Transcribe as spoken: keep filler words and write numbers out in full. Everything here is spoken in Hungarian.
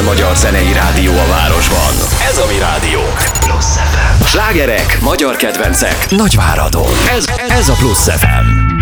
magyar zenei rádió a városban. Ez a mi rádiónk. Plusz ef em. Slágerek, magyar kedvencek, Nagyváradon. Ez, ez a Plusz ef em.